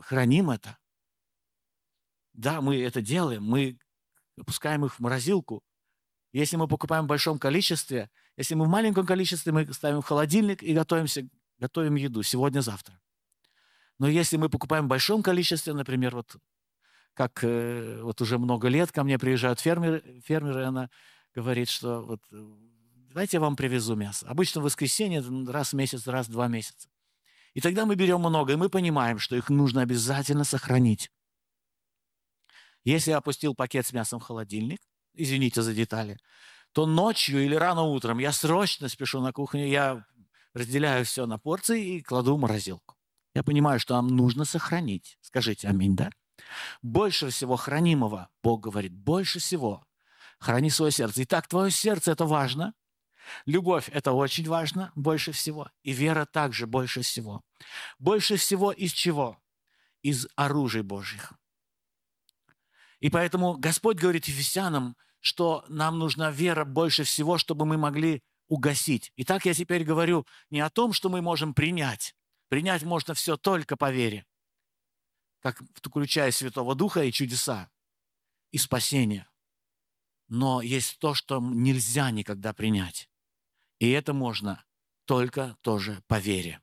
храним это. Да, мы это делаем, мы опускаем их в морозилку. Если мы покупаем в большом количестве, если мы в маленьком количестве, мы ставим в холодильник и готовим еду сегодня-завтра. Но если мы покупаем в большом количестве, например, вот как вот уже много лет ко мне приезжают фермеры, она говорит, что вот давайте я вам привезу мясо. Обычно в воскресенье раз в месяц, раз в 2 месяца. И тогда мы берем много, и мы понимаем, что их нужно обязательно сохранить. Если я опустил пакет с мясом в холодильник, извините за детали, то ночью или рано утром я срочно спешу на кухню, я разделяю все на порции и кладу в морозилку. Я понимаю, что нам нужно сохранить. Скажите аминь, да? Больше всего хранимого, Бог говорит, больше всего храни свое сердце. Итак, твое сердце – это важно. Любовь – это очень важно, больше всего. И вера также больше всего. Больше всего из чего? Из оружия Божьих. И поэтому Господь говорит Ефесянам, что нам нужна вера больше всего, чтобы мы могли угасить. Итак, я теперь говорю не о том, что мы можем принять. Принять можно все только по вере, как включая Святого Духа и чудеса, и спасение. Но есть то, что нельзя никогда принять. И это можно только тоже по вере.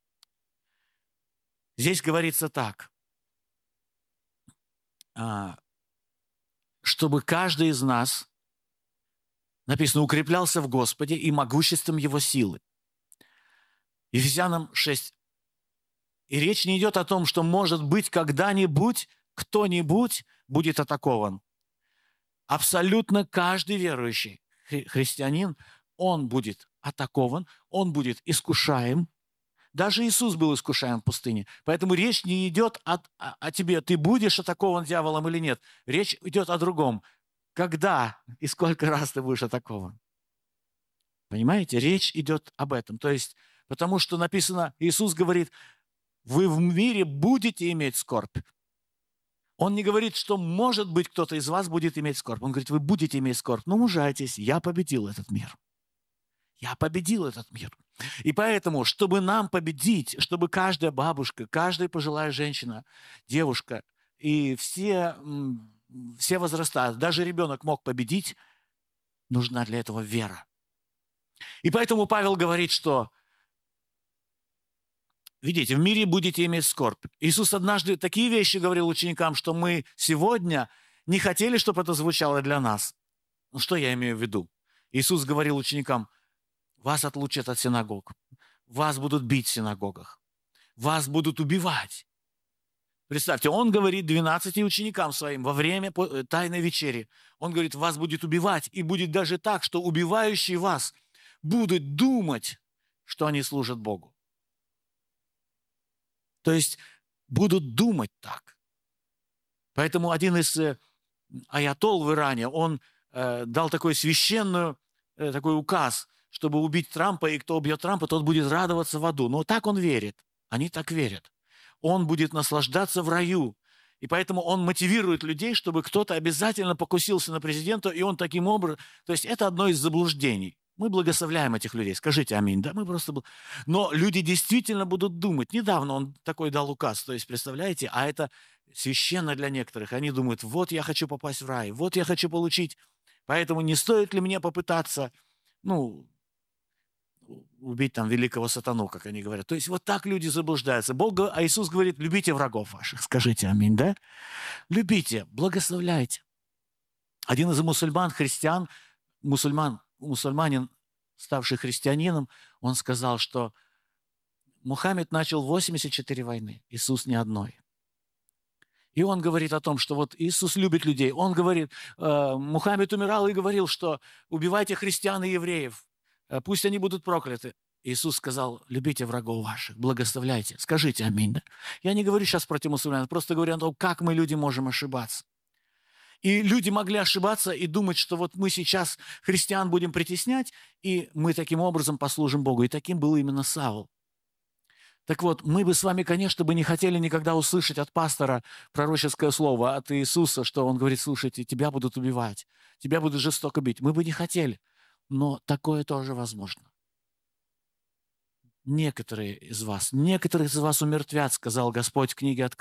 Здесь говорится так, чтобы каждый из нас, написано, укреплялся в Господе и могуществом Его силы. Ефесянам 6. И речь не идет о том, что, может быть, когда-нибудь кто-нибудь будет атакован. Абсолютно каждый верующий христианин, он будет атакован, он будет искушаем. Даже Иисус был искушаем в пустыне. Поэтому речь не идет о тебе, ты будешь атакован дьяволом или нет. Речь идет о другом. Когда и сколько раз ты будешь атакован? Понимаете? Речь идет об этом. То есть, потому что написано, Иисус говорит, вы в мире будете иметь скорбь. Он не говорит, что, может быть, кто-то из вас будет иметь скорбь. Он говорит, вы будете иметь скорбь. Но мужайтесь, я победил этот мир. Я победил этот мир. И поэтому, чтобы нам победить, чтобы каждая бабушка, каждая пожилая женщина, девушка и все возраста, даже ребенок мог победить, нужна для этого вера. И поэтому Павел говорит, что, видите, в мире будете иметь скорбь. Иисус однажды такие вещи говорил ученикам, что мы сегодня не хотели, чтобы это звучало для нас. Ну, что я имею в виду? Иисус говорил ученикам, вас отлучат от синагог, вас будут бить в синагогах, вас будут убивать. Представьте, он говорит 12 ученикам своим во время Тайной вечери. Он говорит, вас будет убивать, и будет даже так, что убивающие вас будут думать, что они служат Богу. То есть будут думать так. Поэтому один из аятолл в Иране, он дал такой священный такой указ, чтобы убить Трампа, и кто убьет Трампа, тот будет радоваться в аду. Но так он верит. Они так верят. Он будет наслаждаться в раю. И поэтому он мотивирует людей, чтобы кто-то обязательно покусился на президента, и он таким образом... То есть это одно из заблуждений. Мы благословляем этих людей. Скажите аминь, да? Мы просто... Но люди действительно будут думать. Недавно он такой дал указ. То есть, представляете, а это священно для некоторых. Они думают, вот я хочу попасть в рай, вот я хочу получить. Поэтому не стоит ли мне попытаться, убить там великого сатану, как они говорят. То есть вот так люди заблуждаются. А Иисус говорит, любите врагов ваших. Скажите аминь, да? Любите, благословляйте. Один из мусульманин, ставший христианином, он сказал, что Мухаммед начал 84 войны, Иисус ни одной. И он говорит о том, что вот Иисус любит людей. Он говорит, Мухаммед умирал и говорил, что убивайте христиан и евреев, пусть они будут прокляты. Иисус сказал, любите врагов ваших, благословляйте. Скажите аминь. Да? Я не говорю сейчас против мусульман, просто говорю о том, как мы, люди, можем ошибаться. И люди могли ошибаться и думать, что вот мы сейчас христиан будем притеснять, и мы таким образом послужим Богу. И таким был именно Савл. Так вот, мы бы с вами, конечно, бы не хотели никогда услышать от пастора пророческое слово, от Иисуса, что он говорит, слушайте, тебя будут убивать, тебя будут жестоко бить. Мы бы не хотели, но такое тоже возможно. Некоторых из вас умертвят, сказал Господь в книге